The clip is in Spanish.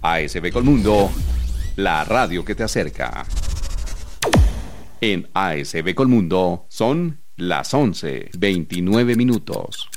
ASB Colmundo, la radio que te acerca. En ASB Colmundo son las 11:29.